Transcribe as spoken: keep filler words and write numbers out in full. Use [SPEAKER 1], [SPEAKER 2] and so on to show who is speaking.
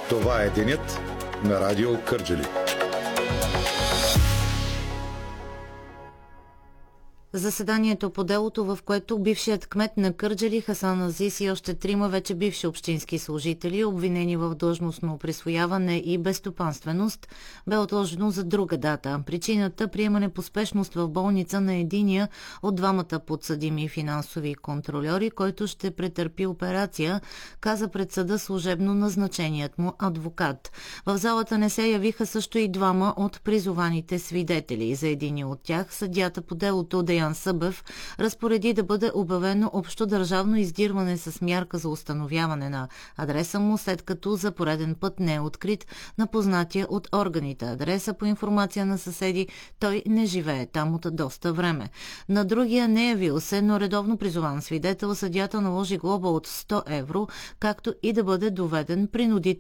[SPEAKER 1] Това е денят на Радио Кърджали.
[SPEAKER 2] Заседанието по делото, в което бившият кмет на Кърджали Хасан Азис и още трима вече бивши общински служители, обвинени в длъжностно присвояване и безстопанственост, бе отложено за друга дата. Причината – приемане по спешност в болница на единия от двамата подсъдими финансови контрольори, който ще претърпи операция, каза пред съда служебно назначеният му адвокат. В залата не се явиха също и двама от призованите свидетели. За единия от тях съдията по делото Деян Събев разпореди да бъде обявено общо държавно издирване с мярка за установяване на адреса му, след като за пореден път не е открит на познатия от органите адреса. По информация на съседи, той не живее там от доста време. На другия не явил се, но редовно призован свидетел, съдията наложи глоба от сто евро, както и да бъде доведен принудително